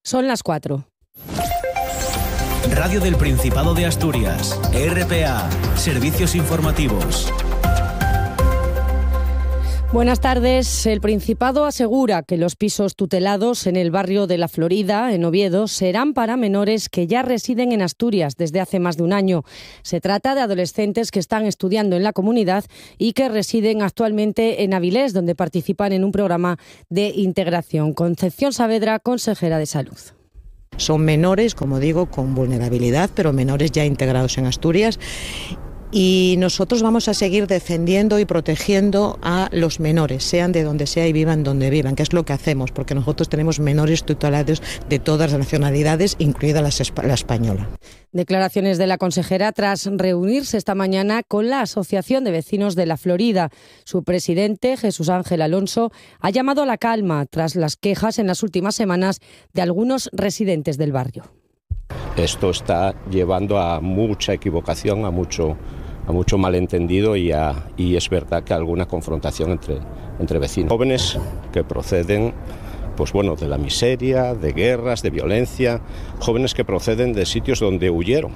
Son las 4. Radio del Principado de Asturias, RPA, Servicios Informativos. Buenas tardes. El Principado asegura que los pisos tutelados en el barrio de La Florida, en Oviedo, serán para menores que ya residen en Asturias desde hace más de un año. Se trata de adolescentes que están estudiando en la comunidad y que residen actualmente en Avilés, donde participan en un programa de integración. Concepción Saavedra, consejera de Salud. Son menores, como digo, con vulnerabilidad, pero menores ya integrados en Asturias. Y nosotros vamos a seguir defendiendo y protegiendo a los menores, sean de donde sea y vivan donde vivan, que es lo que hacemos, porque nosotros tenemos menores tutelados de todas las nacionalidades, incluida la española. Declaraciones de la consejera tras reunirse esta mañana con la Asociación de Vecinos de La Florida. Su presidente, Jesús Ángel Alonso, ha llamado a la calma tras las quejas en las últimas semanas de algunos residentes del barrio. Esto está llevando a mucha equivocación, a mucho malentendido y es verdad que alguna confrontación entre vecinos. Jóvenes que proceden de la miseria, de guerras, de violencia, jóvenes que proceden de sitios donde huyeron.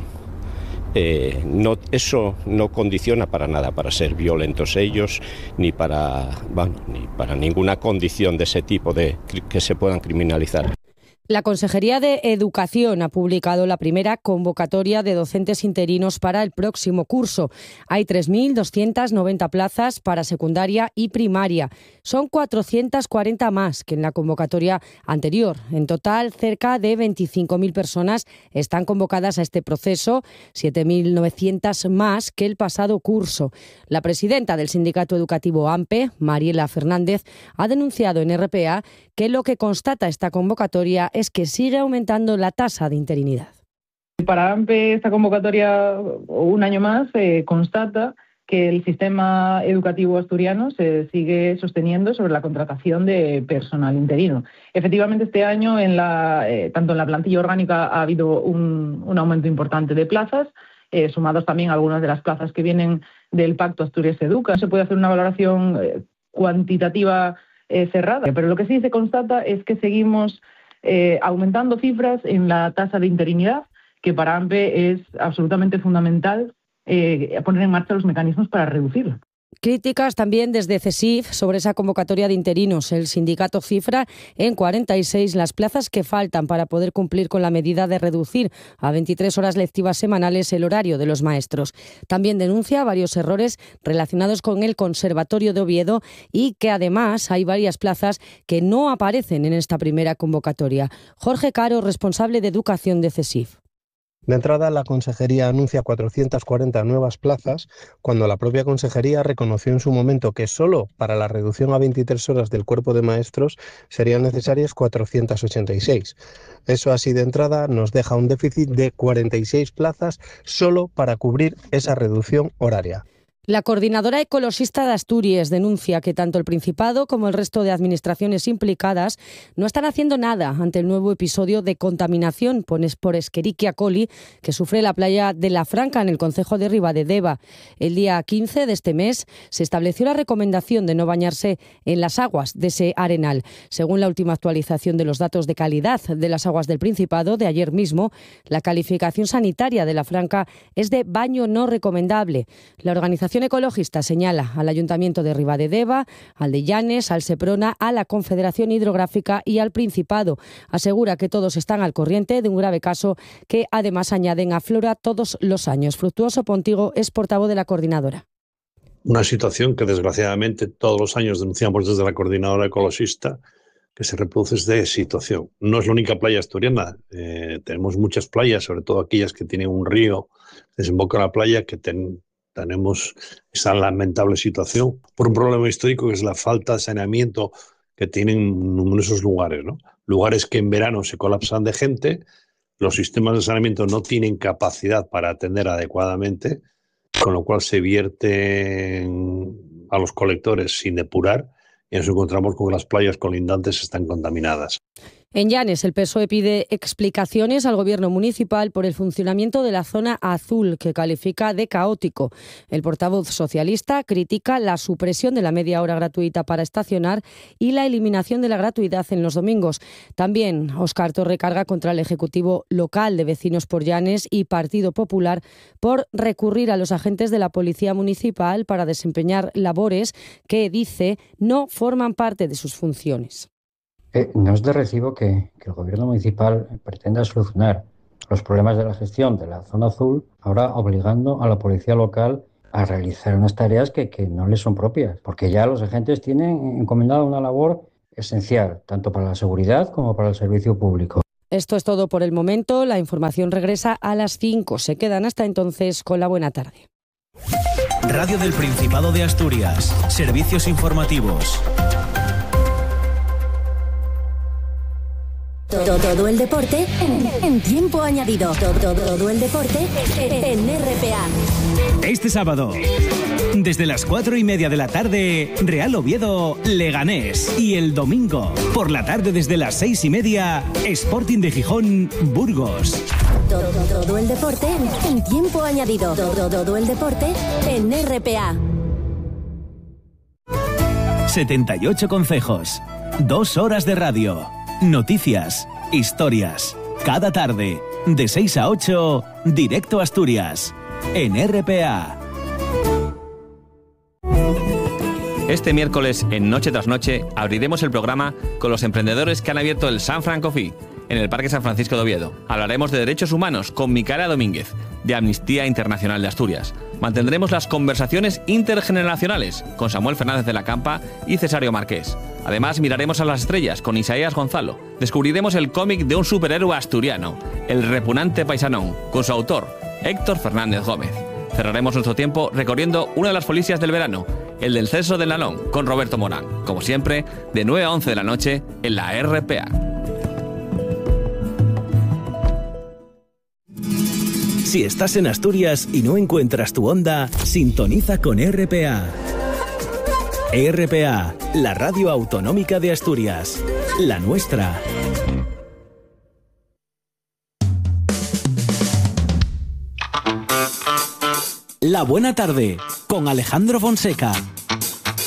Eso no condiciona para nada para ser violentos ellos, ni para ninguna condición de ese tipo que se puedan criminalizar. La Consejería de Educación ha publicado la primera convocatoria de docentes interinos para el próximo curso. Hay 3.290 plazas para secundaria y primaria. Son 440 más que en la convocatoria anterior. En total, cerca de 25.000 personas están convocadas a este proceso, 7.900 más que el pasado curso. La presidenta del Sindicato Educativo AMPE, Mariela Fernández, ha denunciado en RPA que lo que constata esta convocatoria es que sigue aumentando la tasa de interinidad. Para AMPE, esta convocatoria, un año más, constata que el sistema educativo asturiano se sigue sosteniendo sobre la contratación de personal interino. Efectivamente, este año, tanto en la plantilla orgánica ha habido un aumento importante de plazas, sumados también a algunas de las plazas que vienen del Pacto Asturias Educa. Se puede hacer una valoración cuantitativa cerrada, pero lo que sí se constata es que seguimos aumentando cifras en la tasa de interinidad, que para AMPE es absolutamente fundamental poner en marcha los mecanismos para reducirla. Críticas también desde CESIF sobre esa convocatoria de interinos. El sindicato cifra en 46 las plazas que faltan para poder cumplir con la medida de reducir a 23 horas lectivas semanales el horario de los maestros. También denuncia varios errores relacionados con el Conservatorio de Oviedo y que además hay varias plazas que no aparecen en esta primera convocatoria. Jorge Caro, responsable de Educación de CESIF. De entrada, la Consejería anuncia 440 nuevas plazas, cuando la propia Consejería reconoció en su momento que solo para la reducción a 23 horas del cuerpo de maestros serían necesarias 486. Eso así de entrada nos deja un déficit de 46 plazas solo para cubrir esa reducción horaria. La Coordinadora Ecologista de Asturias denuncia que tanto el Principado como el resto de administraciones implicadas no están haciendo nada ante el nuevo episodio de contaminación por Escherichia coli que sufre la playa de La Franca en el concejo de Ribadedeva. El día 15 de este mes se estableció la recomendación de no bañarse en las aguas de ese arenal. Según la última actualización de los datos de calidad de las aguas del Principado de ayer mismo, la calificación sanitaria de La Franca es de baño no recomendable. La organización ecologista señala al Ayuntamiento de Ribadedeva, al de Llanes, al Seprona, a la Confederación Hidrográfica y al Principado. Asegura que todos están al corriente de un grave caso que además añaden aflora todos los años. Fructuoso Pontigo es portavoz de la coordinadora. Una situación que desgraciadamente todos los años denunciamos desde la coordinadora ecologista, que se reproduce esta situación. No es la única playa asturiana, tenemos muchas playas, sobre todo aquellas que tienen un río, desemboca en la playa, que tenemos esa lamentable situación por un problema histórico que es la falta de saneamiento que tienen numerosos lugares, ¿no? Lugares que en verano se colapsan de gente, los sistemas de saneamiento no tienen capacidad para atender adecuadamente, con lo cual se vierten a los colectores sin depurar y nos encontramos con que las playas colindantes están contaminadas. En Llanes, el PSOE pide explicaciones al gobierno municipal por el funcionamiento de la zona azul, que califica de caótico. El portavoz socialista critica la supresión de la media hora gratuita para estacionar y la eliminación de la gratuidad en los domingos. También Óscar Torre carga contra el Ejecutivo Local de Vecinos por Llanes y Partido Popular por recurrir a los agentes de la Policía Municipal para desempeñar labores que, dice, no forman parte de sus funciones. No es de recibo que el gobierno municipal pretenda solucionar los problemas de la gestión de la zona azul, ahora obligando a la policía local a realizar unas tareas que no les son propias, porque ya los agentes tienen encomendada una labor esencial, tanto para la seguridad como para el servicio público. Esto es todo por el momento. La información regresa a las 5. Se quedan hasta entonces con la buena tarde. Radio del Principado de Asturias. Servicios informativos. Todo el deporte en tiempo añadido. Todo el deporte en RPA. Este sábado, desde las 4:30 de la tarde, Real Oviedo, Leganés. Y el domingo, por la tarde desde las 6:30, Sporting de Gijón, Burgos. Todo el deporte en tiempo añadido. Todo el deporte en RPA. 78 concejos, 2 horas de radio. Noticias, historias. Cada tarde, de 6 a 8, directo a Asturias, en RPA. Este miércoles, en Noche tras Noche, abriremos el programa con los emprendedores que han abierto el San Fran Coffee en el Parque San Francisco de Oviedo. Hablaremos de derechos humanos con Micaela Domínguez, de Amnistía Internacional de Asturias. Mantendremos las conversaciones intergeneracionales con Samuel Fernández de la Campa y Cesario Marqués. Además, miraremos a las estrellas con Isaías Gonzalo. Descubriremos el cómic de un superhéroe asturiano, El repugnante paisanón, con su autor, Héctor Fernández Gómez. Cerraremos nuestro tiempo recorriendo una de las policias del verano, el del Censo del Nalón, con Roberto Morán. Como siempre, de 9 a 11 de la noche en la RPA. Si estás en Asturias y no encuentras tu onda, sintoniza con RPA. RPA, la radio autonómica de Asturias, la nuestra. La buena tarde, con Alejandro Fonseca.